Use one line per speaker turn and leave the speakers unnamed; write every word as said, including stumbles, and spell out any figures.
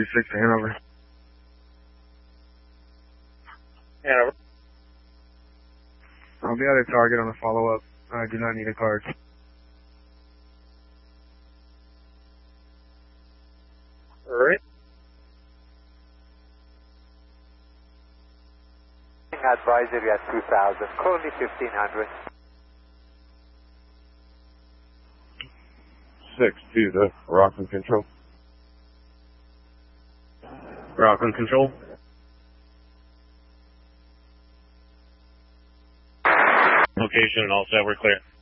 six to Hanover.
Hanover.
I'll be at a target on a follow-up. I do not need a card.
Alright.
Advisory at two thousand, currently fifteen hundred.
Six to the Rockland Control.
Rockland Control.
Location and all set, we're clear.